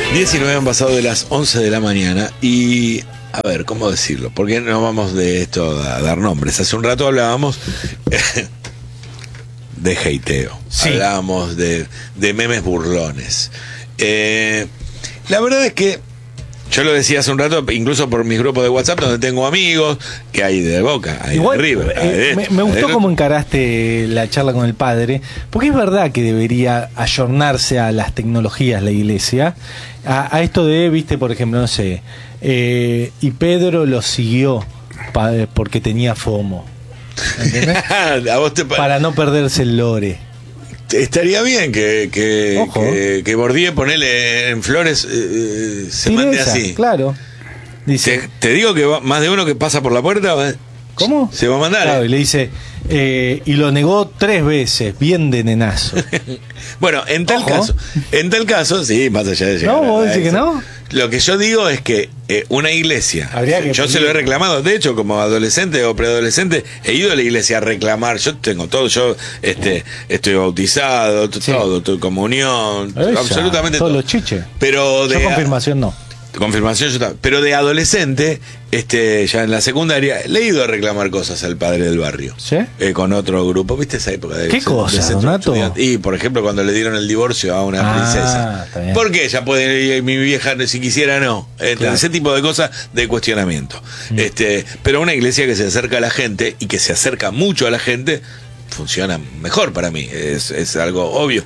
19 han pasado de las 11 de la mañana y, a ver, ¿cómo decirlo? Porque no vamos de esto a dar nombres. Hace un rato hablábamos de hateo, sí. Hablábamos de memes burlones. La verdad es que yo lo decía hace un rato, incluso por mis grupos de WhatsApp, donde tengo amigos, que hay de Boca, hay igual, de River. Hay de me gustó de cómo encaraste la charla con el padre, porque es verdad que debería ayornarse a las tecnologías la iglesia, a esto de, viste, por ejemplo, no sé, y Pedro lo siguió porque tenía FOMO. ¿Entendés? ¿A vos Para no perderse el lore. Estaría bien que Bordier, ponele en Flores, se mande esa, así. Claro. Dice, Te digo que más de uno que pasa por la puerta ¿cómo? Se va a mandar. Claro, y le dice, y lo negó 3 veces, bien de nenazo. Bueno, en tal caso, sí, más allá de llegar. No, vos decís que no. Lo que yo digo es que una iglesia, yo se lo he reclamado, de hecho, como adolescente o preadolescente, he ido a la iglesia a reclamar. Yo tengo todo, estoy bautizado, Sí. todo, comunión, Esa, absolutamente todos todo. los chiches. Pero Yo confirmación no. Confirmación yo también. Pero de adolescente, ya en la secundaria, le he ido a reclamar cosas al padre del barrio. ¿Sí? Con otro grupo. ¿Viste esa época de ¿Qué cosa, centro Donato? estudiantil? Y, por ejemplo, cuando le dieron el divorcio a una princesa. Está bien. ¿Por qué ella puede, mi vieja, si quisiera, no? Claro. Ese tipo de cosas de cuestionamiento. Pero una iglesia que se acerca a la gente y que se acerca mucho a la gente, funciona mejor para mí, es algo obvio.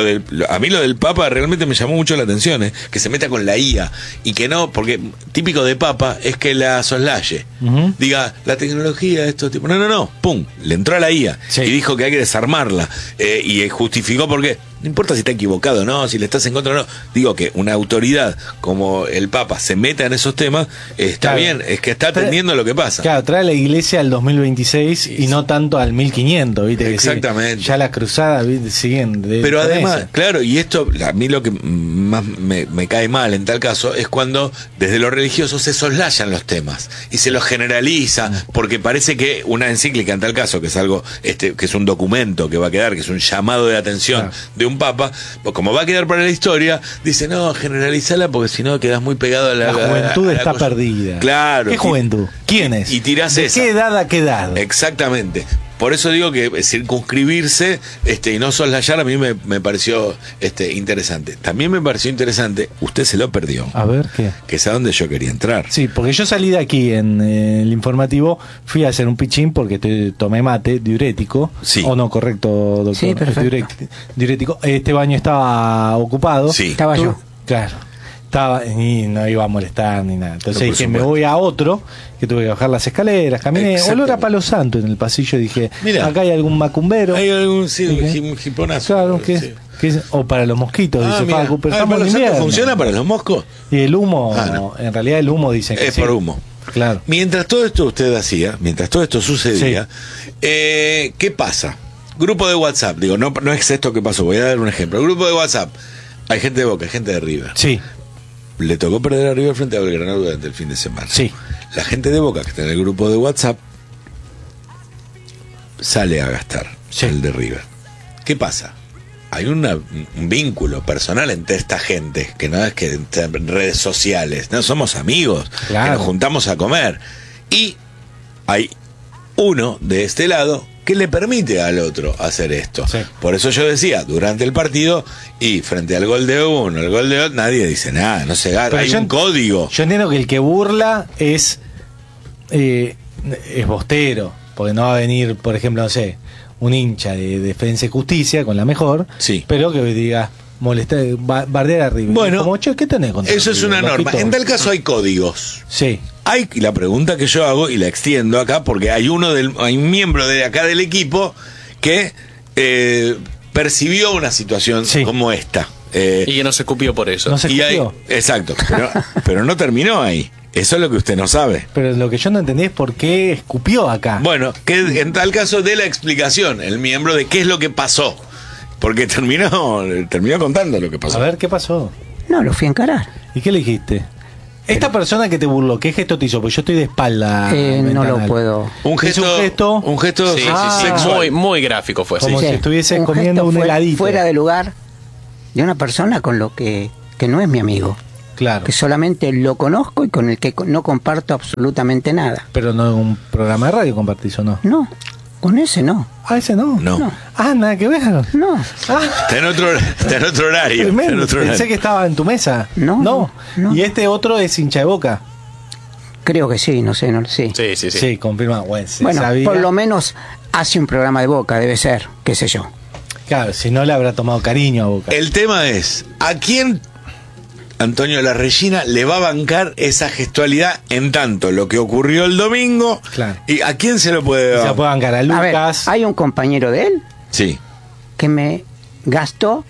A mí lo del Papa realmente me llamó mucho la atención, que se meta con la IA y que no, porque típico de Papa es que la soslaye. Diga, la tecnología, esto tipo, no, pum, le entró a la IA Sí. y dijo que hay que desarmarla, y justificó por qué. No importa si está equivocado o no, si le estás en contra o no. Digo que una autoridad como el Papa se meta en esos temas, está Claro. bien, es que está atendiendo lo que pasa. Claro, trae a la iglesia al 202026 y no tanto al 1500, ¿viste? Que Exactamente. ya las cruzadas, ¿viste? Siguen. Pero con además, eso. claro, y esto, a mí lo que más me cae mal en tal caso es cuando desde lo religioso se soslayan los temas y se los generaliza, porque parece que una encíclica en tal caso, que es algo, que es un documento que va a quedar, que es un llamado de atención de un papa, pues como va a quedar para la historia, dice, no, generalizala porque si no quedas muy pegado a la juventud a la está cosa. perdida. Claro. ¿Qué juventud? ¿Quién es? Y tirás ¿De esa. qué edad a qué edad? Exactamente. Por eso digo que circunscribirse y no soslayar a mí me pareció interesante. También me pareció interesante, usted se lo perdió, A ver, ¿qué? que es a donde yo quería entrar. Sí, porque yo salí de aquí en el informativo, fui a hacer un pichín porque tomé mate, diurético. Sí. ¿O no, correcto, doctor? Sí, perfecto. Diurético. Este baño estaba ocupado. Sí. Estaba yo. Claro. Estaba y no iba a molestar ni nada. Entonces No, por dije, me supuesto. voy a otro, que tuve que bajar las escaleras, caminé, Exactamente. olor a palo santo en el pasillo, dije, Mirá. acá hay algún macumbero. Hay algún Dije, un jiponazo. claro, Sí. o para los mosquitos, dice Mira. Facu, pero ¿El estamos palo en santo invierno. funciona para los moscos? Y el humo, No. en realidad el humo dicen que Es sí. por humo. Claro. Mientras todo esto usted hacía, mientras todo esto sucedía, ¿qué pasa? Grupo de WhatsApp, digo, no es esto que pasó, voy a dar un ejemplo. Grupo de WhatsApp, hay gente de Boca, hay gente de River. Sí, Le tocó perder a River frente a Belgrano durante el fin de semana. sí. La gente de Boca que está en el grupo de WhatsApp sale a gastar el de River. ¿Qué pasa? Hay un vínculo personal entre esta gente, que no es que en redes sociales, no somos amigos, Claro. que nos juntamos a comer. Y hay uno de este lado que le permite al otro hacer esto. Sí. Por eso yo decía, durante el partido y frente al gol de uno, el gol de otro, nadie dice nada, no se gana, Pero hay un código. Yo entiendo que el que burla es bostero, porque no va a venir, por ejemplo, no sé, un hincha de Defensa y Justicia con la mejor, Sí. pero que diga molestar, bardear arriba. Bueno, como, che, ¿qué tenés contra Eso es River, una norma. loquito? En tal caso hay códigos. Sí. Y la pregunta que yo hago, y la extiendo acá, porque hay un miembro de acá del equipo que percibió una situación como esta. Y que no se escupió por eso. No se escupió. Exacto, pero no terminó ahí. Eso es lo que usted no sabe. Pero lo que yo no entendí es por qué escupió acá. Bueno, que en tal caso dé la explicación, el miembro de qué es lo que pasó. Porque terminó contando lo que pasó. A ver, ¿qué pasó? No, lo fui a encarar. ¿Y qué le dijiste? Esta persona que te burló, ¿qué gesto te hizo? Porque yo estoy de espalda. No lo ventanal. puedo. Un gesto. Sí, sí, sí, sexual. muy, muy gráfico fue. Como sí. si estuviese Un comiendo gesto un heladito. fuera de lugar de una persona con lo que no es mi amigo. Claro. que solamente lo conozco y con el que no comparto absolutamente nada. Pero no en un programa de radio compartís o no. No, con ese no. Ah, ese no. No. Ah, nada que ver. No, Ah, Está en otro horario. tremendo. Está en otro Pensé horario. que estaba en tu mesa. No. Y este otro es hincha de Boca. creo que sí, no sé, sí. Sí. Confirma. Bueno, se Bueno, sabía. por lo menos hace un programa de Boca, debe ser, qué sé yo. Claro, si no le habrá tomado cariño a Boca. El tema es, ¿a quién Antonio La Regina le va a bancar esa gestualidad en tanto lo que ocurrió el domingo? Claro. ¿Y a quién se lo puede Se dar? la puede bancar a A ver, Lucas. hay un compañero de él Sí. que me gastó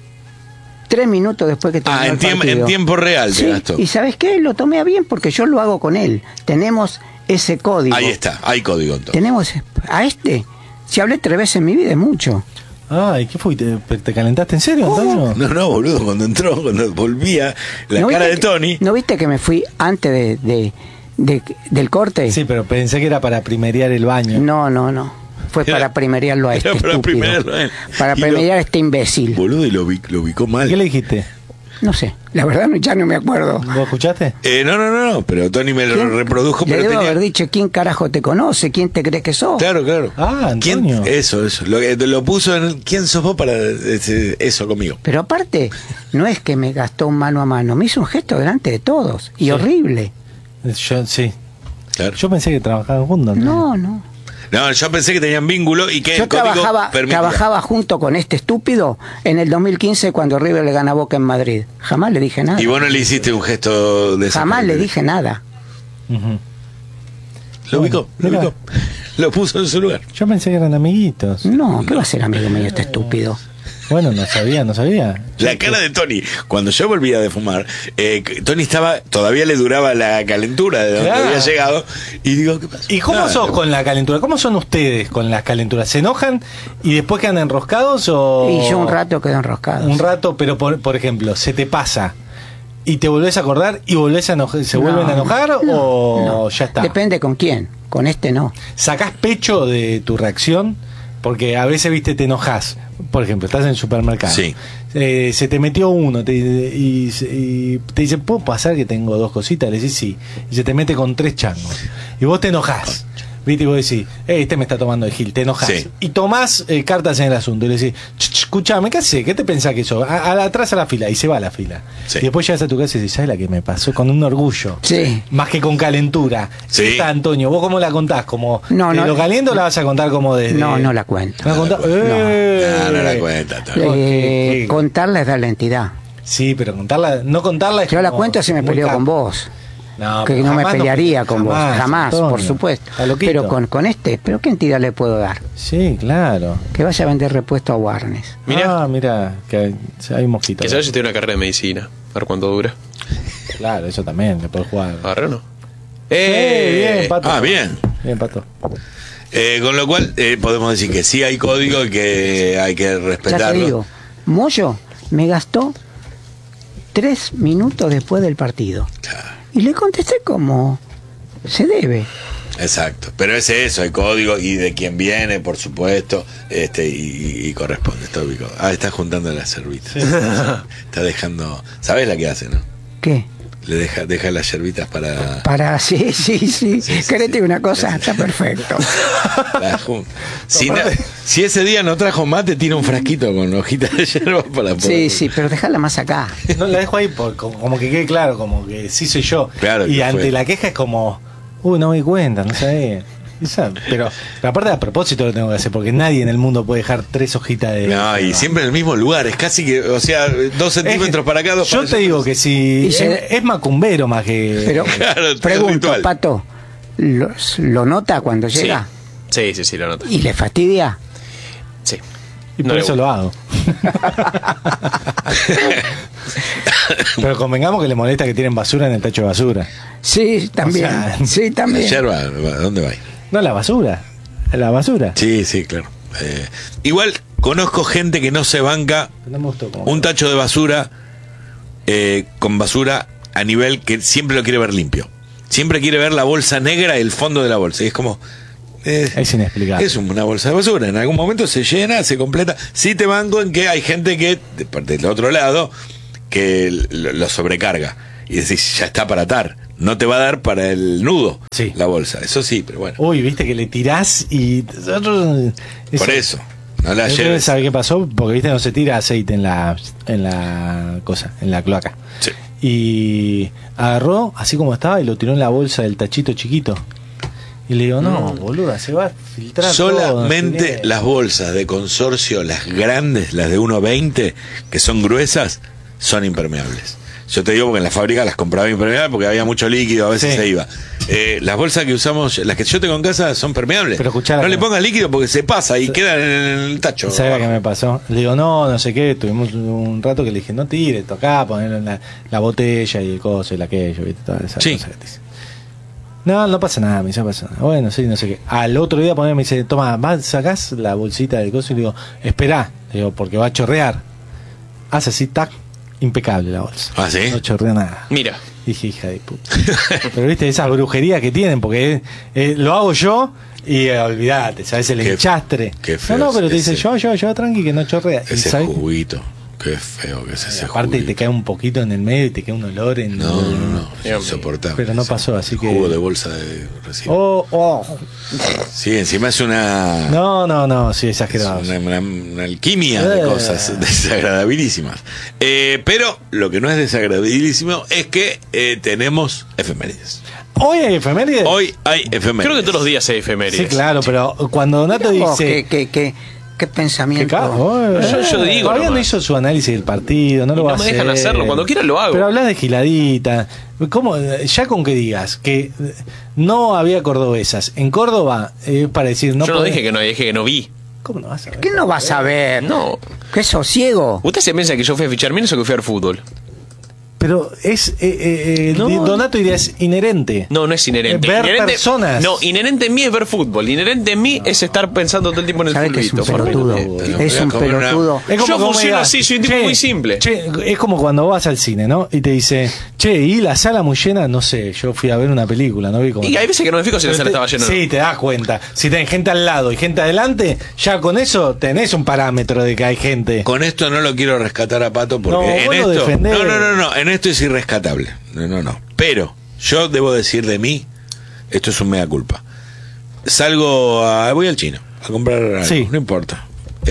3 minutos después que terminó Ah, el partido. en tiempo real Sí, te gastó. y ¿sabes qué? Lo tomé a bien porque yo lo hago con él. Tenemos ese código. Ahí está, hay código entonces. Tenemos a este. Si hablé 3 veces en mi vida es mucho. Ay, ¿qué fue? ¿Te calentaste en serio, ¿Cómo? Antonio? No, cuando cuando volvía, la ¿No cara viste de Tony. ¿No viste que me fui antes del corte? Sí, pero pensé que era para primerear el baño. No. Fue Era- para primerearlo a este era para estúpido. primerearlo a él. Para Y lo- primerear a este imbécil. Boludo, y lo ubicó mal. ¿Qué le dijiste? No sé, la verdad ya no me acuerdo. ¿Vos escuchaste? No, pero Tony me lo ¿Quién? reprodujo, Le pero debo tenía... haber dicho quién carajo te conoce, quién te crees que sos. Claro. Ah, Antonio. Eso. Lo puso en ¿quién sos vos para eso conmigo? Pero aparte, no es que me gastó un mano a mano, me hizo un gesto delante de todos y horrible. Sí. Claro. Yo pensé que trabajaban juntos. Antonio. No. No, yo pensé que tenían vínculo y que Yo el código permitía. trabajaba junto con este estúpido en el 2015 cuando River le gana a Boca en Madrid. Jamás le dije nada. Y vos no le hiciste un gesto de esa Jamás le característica. dije nada. Ujú. Lo ubicó, Mirá. Lo puso en su lugar. Yo pensé que eran amiguitos. No, ¿qué va a ser amigo mío este estúpido? Bueno, no sabía. La cara de Tony, cuando yo volvía de fumar, Tony todavía le duraba la calentura de donde Claro. había llegado. Y digo, ¿qué pasa? ¿Y cómo Nada, sos con la calentura? ¿Cómo son ustedes con las calenturas? ¿Se enojan y después quedan enroscados o...? Y yo un rato quedo enroscado. Un rato, pero por ejemplo, se te pasa y te volvés a acordar y volvés a enojar, ¿se vuelven a enojar o no. ya está? Depende con quién. Con este no. ¿Sacás pecho de tu reacción? Porque a veces, viste, te enojas. Por ejemplo, estás en el supermercado. Sí. Se te metió uno y te dice, ¿puedo pasar que tengo 2 cositas? Le decís sí. Y se te mete con 3 changos. Y vos te enojás. ¿Viste? Y vos decís, este me está tomando el gil. Te enojás. Sí. Y tomás cartas en el asunto. Y le decís, escuchame, ¿qué haces? ¿Qué te pensás que sos? Atrás a la fila. Y se va a la fila. Sí. Y después llegas a tu casa y dices, ¿sabes la que me pasó? Con un orgullo. Sí. Más que con calentura. Sí. Está, Antonio, ¿vos cómo la contás? ¿Como No, de no. lo caliente o la vas a contar como desde...? No la cuento. ¿La vas a contar? No la cuenta, Tony. ¿Qué? Contarla es dar la entidad. Sí, pero contarla, no contarla es Yo la como cuento si me muy peleo caro. con vos. No, Que pero no me jamás pelearía con vos. Jamás, Antonio. por supuesto. Está loquito. Pero con este, ¿pero qué entidad le puedo dar? Sí, claro. Que vaya a vender repuesto a Warnes. Mirá. Mira, que hay mosquitos. Que sabes si tiene una carrera de medicina. A ver cuánto dura. Claro, eso también, le puedes jugar. Agarré o no. Bien, Pato. Ah, bien. Bien, Pato. Con lo cual, podemos decir que sí hay código y que hay que Ya te respetarlo. digo, Moyo me gastó 3 minutos después del partido. Claro. Y le contesté como se debe. Exacto, pero es eso, el código y de quién viene, por supuesto, y corresponde, está ubicado. Está juntando las cervitas. Está dejando, ¿sabes la que hace, no? ¿Qué? Le deja las yerbitas para Para, sí. Querete una cosa, está perfecto. la jun- si ese día no trajo mate, tiene un frasquito con hojitas de yerba para poder. Sí, pero déjala más acá. No, la dejo ahí como que quede claro, como que sí soy yo. Claro y que ante fue. la queja es como, no me di cuenta, no sabía. Pero aparte a propósito lo tengo que hacer, porque nadie en el mundo puede dejar 3 hojitas de... No, y siempre en el mismo lugar, es casi que, o sea, 2 centímetros para acá, 2 Yo para te allá. digo que si Y se- es macumbero más que... Pero Claro, es pregunto, ritual. Pato, ¿lo nota cuando Sí. llega? Sí, lo noto. ¿Y le fastidia? Sí. Y No por le eso gusta. lo hago. Pero convengamos que le molesta que tienen basura en el tacho de basura. Sí, también. O sea, Sí, La también. yerba, ¿a dónde va? No, la basura. La basura. Sí, claro. Igual conozco gente que no se banca No me gustó como... un tacho de basura con basura a nivel que siempre lo quiere ver limpio. Siempre quiere ver la bolsa negra y el fondo de la bolsa. Y es como... Es inexplicable. es una bolsa de basura. En algún momento se llena, se completa. Sí te banco en que hay gente que, del otro lado, que lo sobrecarga. y decís, ya está para atar. No te va a dar para el nudo Sí. la bolsa. Eso sí, pero bueno. Uy, viste que le tirás y... Por eso. No la Entonces, lleves. ¿sabe qué pasó? Porque viste no se tira aceite en la cosa, en la cloaca. Sí. Y agarró así como estaba y lo tiró en la bolsa del tachito chiquito. Y le digo, no, boluda, se va a filtrar Solamente todo, no sé qué. las bolsas de consorcio, las grandes, las de 1,20, que son gruesas, son impermeables. Yo te digo porque en la fábrica las compraba impermeables porque había mucho líquido, a veces Sí. se iba. Las bolsas que usamos, las que yo tengo en casa, son permeables. Pero escuchá la no le que- pongas líquido porque se pasa y quedan en el tacho. ¿Sabes qué me pasó? Le digo, no sé qué. Tuvimos un rato que le dije, no tires, tocá, ponerlo en la botella y el coso y la aquello, ¿viste? Todas esas Sí. cosas que te dicen. No pasa nada, me dice, no pasa nada. Bueno, sí, no sé qué. Al otro día me dice, toma, sacás la bolsita del coso y le digo, esperá, le digo, porque va a chorrear. Hace así, tac, impecable la bolsa. ¿Ah, sí? No chorrea nada. Mira. Dije, hija de puta. Pero viste, esas brujerías que tienen, porque lo hago yo y olvídate, ¿sabes? El Qué- enchastre. qué feo No, pero te ese- dice, yo, tranqui, que no chorrea. Y Ese ¿sabes? juguito. Qué feo que es ese Aparte juguito. te cae un poquito en el medio y te queda un olor en... No. Es Dios mío. insoportable. Pero no ese pasó, así que- Jugo de bolsa de recibo. Oh. Sí, encima es una... No, sí, Es exagerado. una alquimia de cosas desagradabilísimas. Pero lo que no es desagradabilísimo es que tenemos efemérides. Hoy hay efemérides. Hoy hay efemérides. Creo que todos los días hay efemérides. Sí, claro, pero cuando Donato Vos, dice... ¿Qué pensamiento? Yo digo todavía no nomás. hizo su análisis del partido, no lo Y va no a me hacer. dejan hacerlo, cuando quiera lo hago. Pero hablas de giladita. ¿Cómo? Ya con que digas que no había cordobesas en Córdoba, para decir no Yo no podés- dije que no, dije que no vi. ¿Cómo no vas a ver? ¿Qué no vas a ver? No. ¿Qué sos ciego? ¿Usted se piensa que yo fui a fichar menos o que fui al fútbol? Pero es No. Donato diría es inherente. No, no es inherente. Ver Inherente- personas. No, inherente en mí es ver fútbol. Inherente en mí es estar pensando todo el tiempo en el ¿Sabes que es un fulbito. pelotudo? Te Es un voy a comer una- pelotudo. Es como Yo que vos me funciono digas, así, soy un tipo muy simple. Che, es como cuando vas al cine, ¿no? Y te dice, che, ¿y la sala muy llena? No sé, yo fui a ver una película, ¿no vi cómo? Y hay veces que no me fijo si la Pero sala estaba llena o no. Sí, te das cuenta. Si tenés gente al lado y gente adelante, ya con eso tenés un parámetro de que hay gente. Con esto no lo quiero rescatar a Pato porque No, en vos lo esto... defendés. No, en esto es irrescatable. No. Pero yo debo decir de mí, esto es un mea culpa. Voy al chino a comprar algo, Sí. no importa.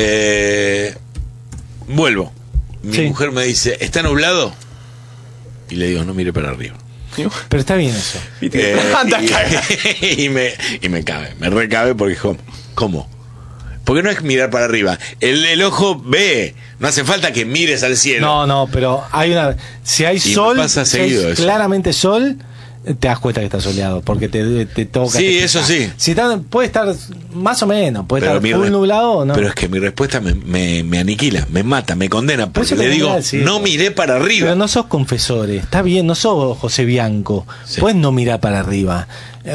Vuelvo. Mi Sí. mujer me dice, ¿está nublado? Y le digo, no mire para arriba. Pero está bien eso. Anda a cagar. y me cabe, me recabe porque ¿cómo? Porque no es mirar para arriba. El ojo ve. No hace falta que mires al cielo. No, pero hay una. Si hay Y me sol, pasa si seguido hay eso. claramente sol, te das cuenta que está soleado, porque te toca. Sí, te eso pica. sí. Si puede estar más o menos, puede Pero estar full nublado o no. Pero es que mi respuesta me aniquila, me mata, me condena. Por Porque eso le te digo, quería decir. no miré para arriba. Pero no sos confesores, está bien, no sos José Bianco. Sí. Puedes no mirar para arriba.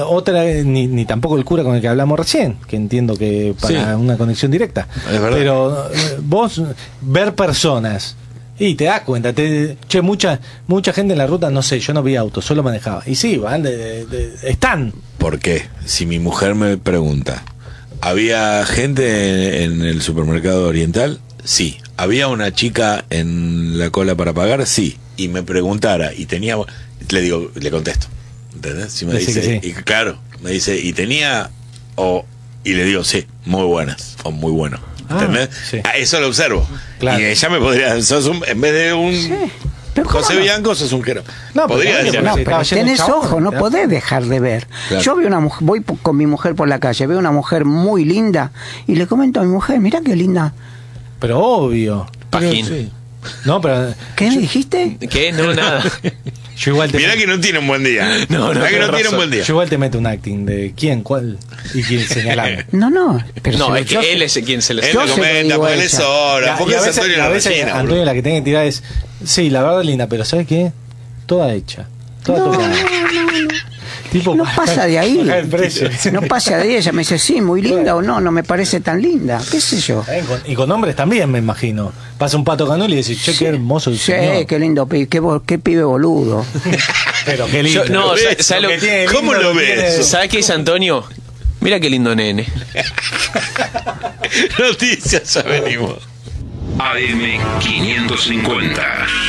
Ni tampoco el cura con el que hablamos recién, que entiendo que para Sí. una conexión directa. Es verdad. Pero vos ver personas y te das cuenta, mucha gente en la ruta, no sé, yo no vi autos, solo manejaba. Y sí, van, están. ¿Por qué? Si mi mujer me pregunta, ¿había gente en el supermercado oriental? Sí. ¿Había una chica en la cola para pagar? Sí. Y me preguntara y tenía... le contesto. ¿Entendés? Si me Dice dice, que sí. y claro, me dice, ¿y tenía? Y le digo, sí, muy buenas, o muy bueno. ¿Entendés? sí. Eso lo observo. Claro. Y ella me podría... en vez de un... Pero ¿cómo José no? Bianco, sos un quero. No, podría pero decir. No, Sí, pero estaba lleno de tenés chabón, ojo, no ¿no? podés dejar de ver. Claro. Yo veo una mujer, con mi mujer por la calle, veo una mujer muy linda y le comento a mi mujer, mirá qué linda. Pero obvio. Pajín. Pero sí. No, pero ¿Qué me dijiste? ¿Qué? No, nada. yo igual te Mirá que no tiene un buen día. No, Mirá que tenés no tiene un razón. buen día. yo igual te meto un acting de quién, cuál y quién señalando. No, pero No, se- es que yo- él es quien se le Él Yo lo se lo comenta, digo porque a él ella. es hora. Y Porque a es veces, Antonio a veces Regina, Antonio boludo. la que tiene que tirar es, sí, la verdad es linda, pero ¿sabes qué? Toda hecha, toda tocada. Tipo, no pasa de ahí. bajar el precio. No pasa de ahí. Ella me dice, sí, muy linda o no me parece tan linda. ¿Qué sé yo? Y con hombres también, me imagino. Pasa un Pato Canoli y decís, che, qué hermoso el Sí, señor. qué lindo pibe, qué pibe boludo. Pero qué lindo. Yo- no, ¿Lo ves? ¿sabes lo- que tiene ¿Cómo lindo lo ves? tiene- ¿Sabes qué dice Antonio? Mira qué lindo nene. Noticias, ya venimos. AM550.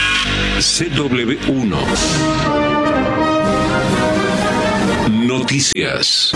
CW1. Noticias.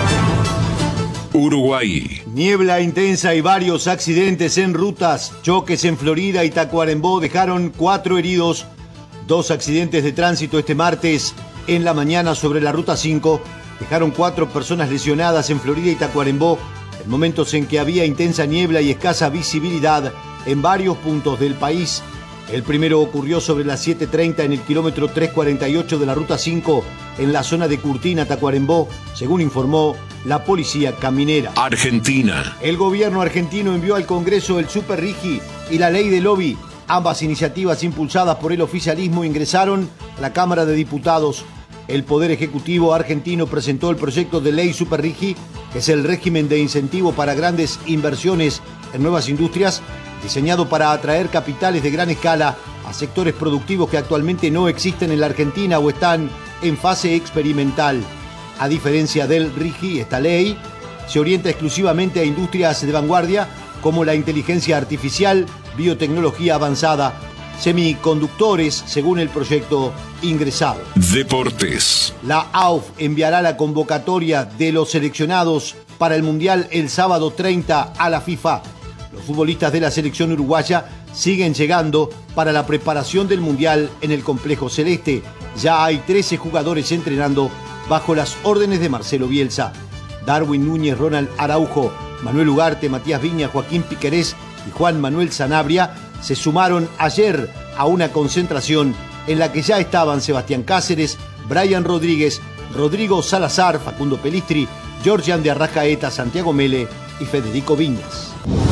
Uruguay. Niebla intensa y varios accidentes en rutas. Choques en Florida y Tacuarembó dejaron 4 heridos. 2 accidentes de tránsito este martes en la mañana sobre la Ruta 5. Dejaron 4 personas lesionadas en Florida y Tacuarembó en momentos en que había intensa niebla y escasa visibilidad en varios puntos del país. El primero ocurrió sobre las 7:30 en el kilómetro 348 de la Ruta 5 en la zona de Curtina, Tacuarembó, según informó la policía caminera. Argentina. El gobierno argentino envió al Congreso el Super Rigi y la ley del lobby. Ambas iniciativas impulsadas por el oficialismo ingresaron a la Cámara de Diputados. El Poder Ejecutivo argentino presentó el proyecto de ley Super Rigi, que es el régimen de incentivo para grandes inversiones en nuevas industrias, diseñado para atraer capitales de gran escala a sectores productivos que actualmente no existen en la Argentina o están en fase experimental. A diferencia del RIGI, esta ley se orienta exclusivamente a industrias de vanguardia como la inteligencia artificial, biotecnología avanzada, semiconductores, según el proyecto ingresado. Deportes. La AUF enviará la convocatoria de los seleccionados para el Mundial el sábado 30 a la FIFA. Los futbolistas de la selección uruguaya siguen llegando para la preparación del Mundial en el Complejo Celeste. Ya hay 13 jugadores entrenando bajo las órdenes de Marcelo Bielsa. Darwin Núñez, Ronald Araujo, Manuel Ugarte, Matías Viña, Joaquín Piquerés y Juan Manuel Sanabria se sumaron ayer a una concentración en la que ya estaban Sebastián Cáceres, Brian Rodríguez, Rodrigo Salazar, Facundo Pelistri, Georgian de Arrascaeta, Santiago Mele y Federico Viñas.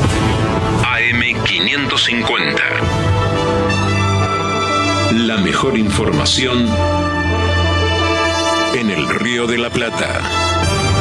AM550. La mejor información en el Río de la Plata.